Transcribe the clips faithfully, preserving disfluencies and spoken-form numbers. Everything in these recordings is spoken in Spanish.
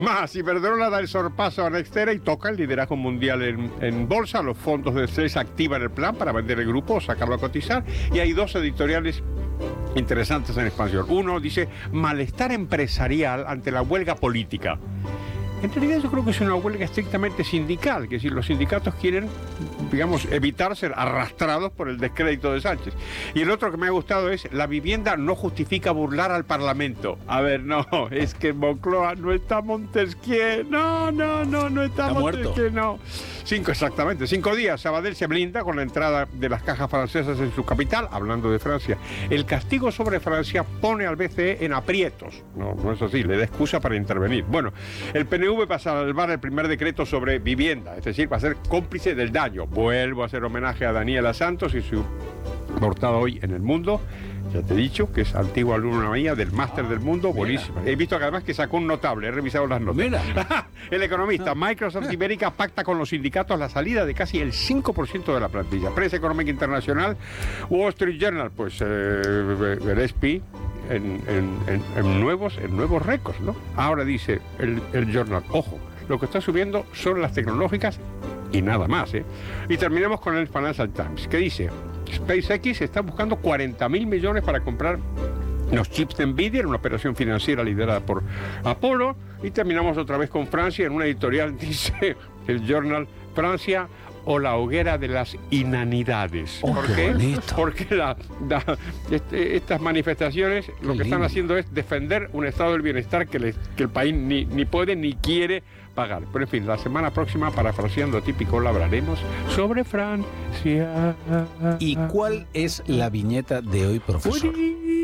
Más, Iberdrola da el sorpaso a Nextera y toca el liderazgo mundial en, en bolsa. Los fondos de C E S activan el plan para vender el grupo o sacarlo a cotizar. Y hay dos editoriales interesantes en expansión. Uno dice, malestar empresarial ante la huelga política. En realidad yo creo que es una huelga estrictamente sindical, que si los sindicatos quieren, digamos, evitar ser arrastrados por el descrédito de Sánchez. Y el otro que me ha gustado es, la vivienda no justifica burlar al Parlamento. A ver, no, es que Moncloa no está Montesquieu, no, no, no, no está, está Montesquieu, no. Cinco, exactamente, cinco días, Sabadell se blinda con la entrada de las cajas francesas en su capital, hablando de Francia. El castigo sobre Francia pone al B C E en aprietos. No, no es así, le da excusa para intervenir. Bueno, el P N V pasa a salvar el primer decreto sobre vivienda, es decir, va a ser cómplice del daño. Vuelvo a hacer homenaje a Daniela Santos y su portada hoy en El Mundo. Ya te he dicho que es antigua alumna mía del Máster del Mundo, buenísima. He visto que además que sacó un notable, he revisado las notas. Mira. El economista, Microsoft Ibérica pacta con los sindicatos la salida de casi el cinco por ciento de la plantilla. Prensa Económica Internacional, Wall Street Journal, pues eh, el S and P en, en, en, en nuevos en nuevos récords, ¿no? Ahora dice el, el Journal, ojo, lo que está subiendo son las tecnológicas y nada más, ¿eh? Y terminamos con el Financial Times, que dice, SpaceX está buscando cuarenta mil millones para comprar los chips de Nvidia en una operación financiera liderada por Apolo. Y terminamos otra vez con Francia, en una editorial dice el Journal, Francia o la hoguera de las inanidades. Oh, ¿Por qué? qué? Porque la, la, este, estas manifestaciones qué lo que lindo. Están haciendo es defender un estado del bienestar que, le, que el país ni, ni puede ni quiere pagar. Pero en fin, la semana próxima, parafraseando típico, hablaremos sobre Francia. ¿Y cuál es la viñeta de hoy, profesor?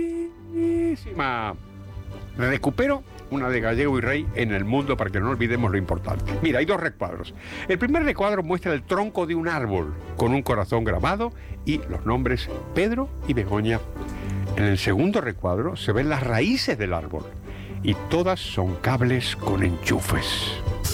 Buenísima. Recupero una de Gallego y Rey en El Mundo para que no olvidemos lo importante. Mira, hay dos recuadros. El primer recuadro muestra el tronco de un árbol con un corazón grabado y los nombres Pedro y Begoña. En el segundo recuadro se ven las raíces del árbol y todas son cables con enchufes.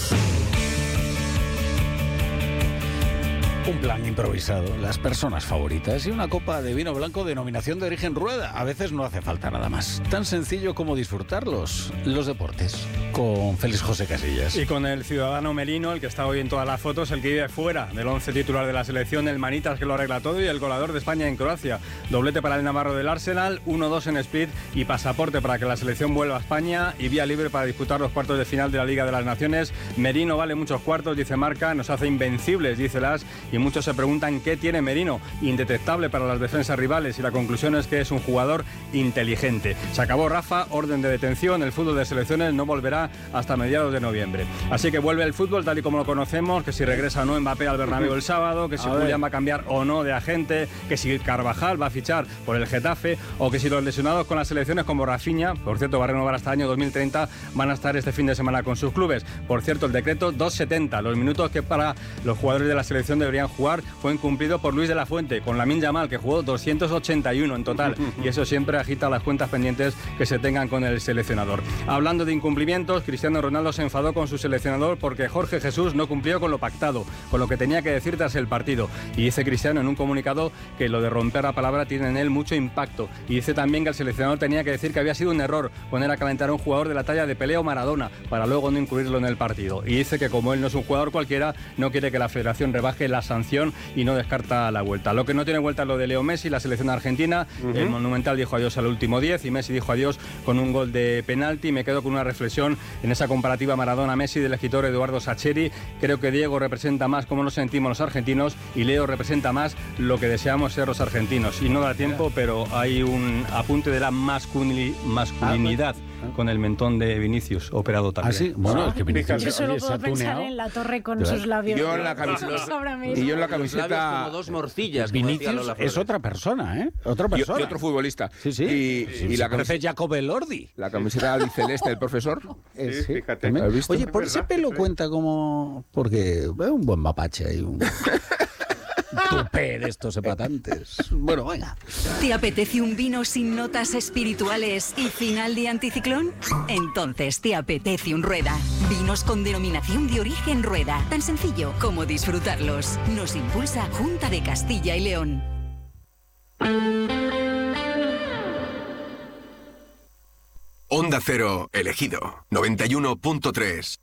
Un plan improvisado, las personas favoritas y una copa de vino blanco denominación de origen Rueda. A veces no hace falta nada más. Tan sencillo como disfrutarlos. Los deportes. Con Félix José Casillas. Y con el ciudadano Merino, el que está hoy en todas las fotos, el que vive fuera del once titular de la selección, el manitas que lo arregla todo y el goleador de España en Croacia. Doblete para el navarro del Arsenal, uno dos en Speed y pasaporte para que la selección vuelva a España y vía libre para disputar los cuartos de final de la Liga de las Naciones. Merino vale muchos cuartos, dice Marca, nos hace invencibles, dice Las. Y muchos se preguntan qué tiene Merino, indetectable para las defensas rivales, y la conclusión es que es un jugador inteligente. Se acabó, Rafa, orden de detención, el fútbol de selecciones no volverá hasta mediados de noviembre. Así que vuelve el fútbol tal y como lo conocemos, que si regresa o no Mbappé al Bernabéu el sábado, que si Julián va a cambiar o no de agente, que si Carvajal va a fichar por el Getafe, o que si los lesionados con las selecciones como Rafinha, por cierto va a renovar hasta el año dos mil treinta, van a estar este fin de semana con sus clubes. Por cierto, el decreto doscientos setenta, los minutos que para los jugadores de la selección deberían jugar, fue incumplido por Luis de la Fuente, con Lamine Yamal, que jugó doscientos ochenta y uno en total, y eso siempre agita las cuentas pendientes que se tengan con el seleccionador. Hablando de incumplimientos, Cristiano Ronaldo se enfadó con su seleccionador porque Jorge Jesús no cumplió con lo pactado, con lo que tenía que decir tras el partido, y dice Cristiano en un comunicado que lo de romper la palabra tiene en él mucho impacto, y dice también que el seleccionador tenía que decir que había sido un error poner a calentar a un jugador de la talla de Pelé o Maradona para luego no incluirlo en el partido, y dice que como él no es un jugador cualquiera, no quiere que la federación rebaje la sanción y no descarta la vuelta. Lo que no tiene vuelta es lo de Leo Messi, la selección argentina. Uh-huh. El Monumental dijo adiós al último diez y Messi dijo adiós con un gol de penalti. Me quedo con una reflexión en esa comparativa Maradona-Messi del escritor Eduardo Sacheri. Creo que Diego representa más cómo nos sentimos los argentinos y Leo representa más lo que deseamos ser los argentinos. Y no da tiempo, pero hay un apunte de la masculini- masculinidad. Con el mentón de Vinicius operado también. Ah, sí. Bueno, es que Vinicius yo solo puedo pensar en la torre con sus labios. Yo en la camiseta. Y yo en la camiseta. Como dos morcillas. Vinicius es otra persona, ¿eh? Otra persona. Y, y otro futbolista. Sí, sí. Y, sí, y sí, la camiseta Jacob Elordi. La camiseta albiceleste del profesor. Sí, sí, fíjate. Oye, por ese pelo cuenta como. Porque es un buen mapache ahí. Un... tupé de estos hepatantes. Bueno, venga. ¿Te apetece un vino sin notas espirituales y final de anticiclón? Entonces te apetece un Rueda. Vinos con denominación de origen Rueda. Tan sencillo como disfrutarlos. Nos impulsa Junta de Castilla y León. Onda Onda Cero, elegido. noventa y uno punto tres.